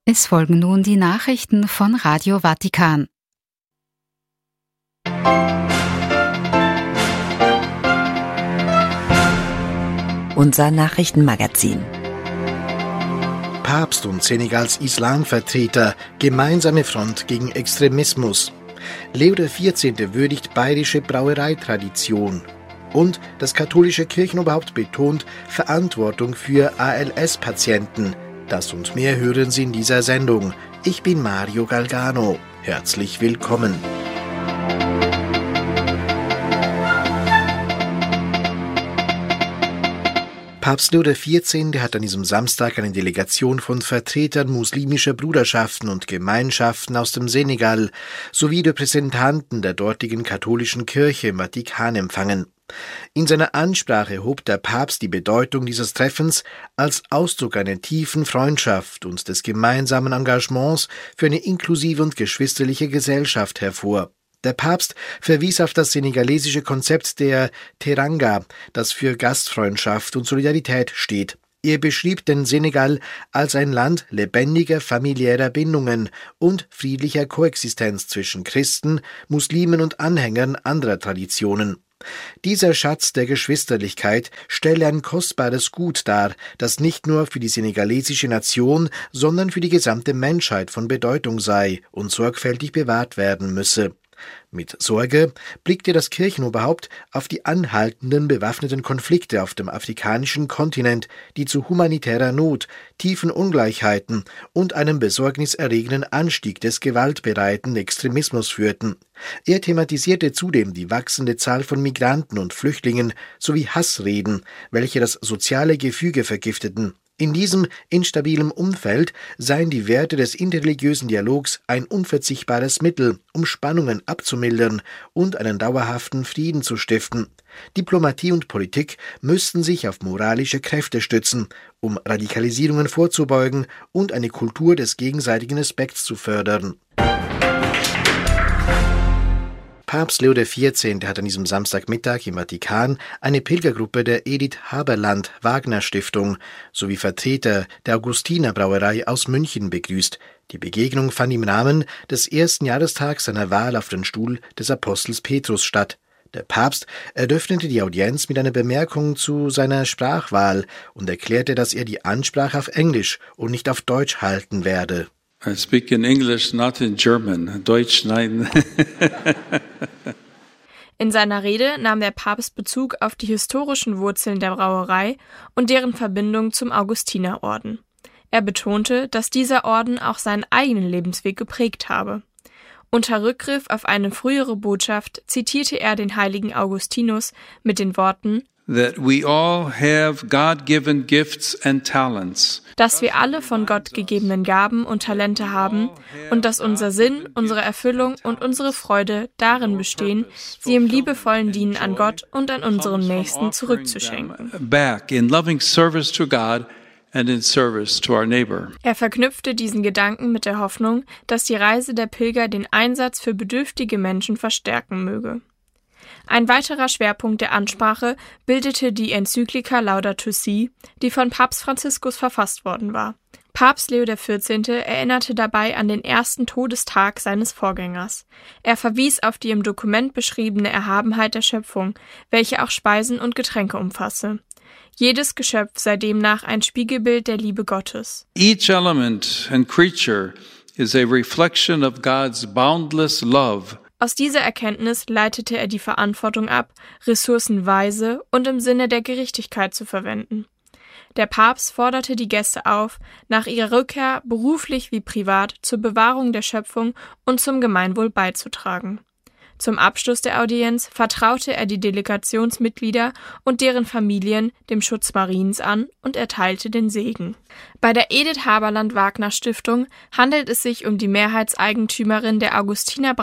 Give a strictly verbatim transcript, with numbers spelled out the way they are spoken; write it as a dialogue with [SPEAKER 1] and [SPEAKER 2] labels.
[SPEAKER 1] Es folgen nun die Nachrichten von Radio Vatikan.
[SPEAKER 2] Unser Nachrichtenmagazin.
[SPEAKER 3] Papst und Senegals Islamvertreter, gemeinsame Front gegen Extremismus. Leo der vierzehnte würdigt bayerische Brauereitradition. Und das katholische Kirchenoberhaupt betont Verantwortung für A L S-Patienten. Das und mehr hören Sie in dieser Sendung. Ich bin Mario Galgano. Herzlich willkommen. Papst Leo der vierzehnte hat an diesem Samstag eine Delegation von Vertretern muslimischer Bruderschaften und Gemeinschaften aus dem Senegal sowie Repräsentanten der dortigen katholischen Kirche im Vatikan empfangen. In seiner Ansprache hob der Papst die Bedeutung dieses Treffens als Ausdruck einer tiefen Freundschaft und des gemeinsamen Engagements für eine inklusive und geschwisterliche Gesellschaft hervor. Der Papst verwies auf das senegalesische Konzept der Teranga, das für Gastfreundschaft und Solidarität steht. Er beschrieb den Senegal als ein Land lebendiger familiärer Bindungen und friedlicher Koexistenz zwischen Christen, Muslimen und Anhängern anderer Traditionen. Dieser Schatz der Geschwisterlichkeit stelle ein kostbares Gut dar, das nicht nur für die senegalesische Nation, sondern für die gesamte Menschheit von Bedeutung sei und sorgfältig bewahrt werden müsse. Mit Sorge blickte das Kirchenoberhaupt auf die anhaltenden bewaffneten Konflikte auf dem afrikanischen Kontinent, die zu humanitärer Not, tiefen Ungleichheiten und einem besorgniserregenden Anstieg des gewaltbereiten Extremismus führten. Er thematisierte zudem die wachsende Zahl von Migranten und Flüchtlingen sowie Hassreden, welche das soziale Gefüge vergifteten. In diesem instabilen Umfeld seien die Werte des interreligiösen Dialogs ein unverzichtbares Mittel, um Spannungen abzumildern und einen dauerhaften Frieden zu stiften. Diplomatie und Politik müssten sich auf moralische Kräfte stützen, um Radikalisierungen vorzubeugen und eine Kultur des gegenseitigen Respekts zu fördern. Papst Leo der vierzehnte hat an diesem Samstagmittag im Vatikan eine Pilgergruppe der Edith Haberland Wagner Stiftung sowie Vertreter der Augustiner Brauerei aus München begrüßt. Die Begegnung fand im Rahmen des ersten Jahrestags seiner Wahl auf den Stuhl des Apostels Petrus statt. Der Papst eröffnete die Audienz mit einer Bemerkung zu seiner Sprachwahl und erklärte, dass er die Ansprache auf Englisch und nicht auf Deutsch halten werde.
[SPEAKER 4] I speak in English, not in German. Deutsch, nein.
[SPEAKER 5] In seiner Rede nahm der Papst Bezug auf die historischen Wurzeln der Brauerei und deren Verbindung zum Augustinerorden. Er betonte, dass dieser Orden auch seinen eigenen Lebensweg geprägt habe. Unter Rückgriff auf eine frühere Botschaft zitierte er den heiligen Augustinus mit den Worten:
[SPEAKER 4] That we all have God-given gifts and talents.
[SPEAKER 5] Dass wir alle von Gott gegebenen Gaben und Talente haben und dass unser Sinn, unsere Erfüllung und unsere Freude darin bestehen, sie im liebevollen Dienen an Gott und an unserem Nächsten zurückzuschenken.
[SPEAKER 4] Back in loving service to God and in service to our neighbor.
[SPEAKER 5] Er verknüpfte diesen Gedanken mit der Hoffnung, dass die Reise der Pilger den Einsatz für bedürftige Menschen verstärken möge. Ein weiterer Schwerpunkt der Ansprache bildete die Enzyklika Laudato Si, die von Papst Franziskus verfasst worden war. Papst Leo der vierzehnte erinnerte dabei an den ersten Todestag seines Vorgängers. Er verwies auf die im Dokument beschriebene Erhabenheit der Schöpfung, welche auch Speisen und Getränke umfasse. Jedes Geschöpf sei demnach ein Spiegelbild der Liebe Gottes.
[SPEAKER 4] Each element and creature is a reflection of God's boundless love.
[SPEAKER 5] Aus dieser Erkenntnis leitete er die Verantwortung ab, Ressourcen weise und im Sinne der Gerechtigkeit zu verwenden. Der Papst forderte die Gäste auf, nach ihrer Rückkehr beruflich wie privat zur Bewahrung der Schöpfung und zum Gemeinwohl beizutragen. Zum Abschluss der Audienz vertraute er die Delegationsmitglieder und deren Familien dem Schutz Mariens an und erteilte den Segen. Bei der Edith Haberland Wagner Stiftung handelt es sich um die Mehrheitseigentümerin der Augustiner